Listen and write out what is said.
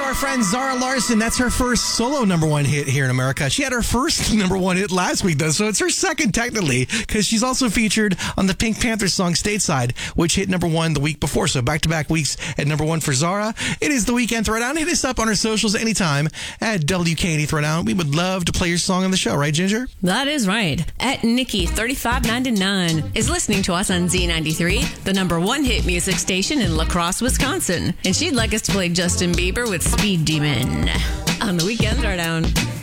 our friend Zara Larsson. That's her first solo number one hit here in America. She had her first number one hit last week, though, so it's her second technically, because she's also featured on the Pink Panther song Stateside, which hit number one the week before. So back-to-back weeks at number one for Zara. It is the Weekend Throwdown. Hit us up on our socials anytime at WKND Throwdown. We would love to play your song on the show, right, Ginger? That is right. At Nikki3599 is listening to us on Z93, the number one hit music station in La Crosse, Wisconsin. And she'd like us to play Justin Bieber with Speed Demon on the Weekend Throwdown.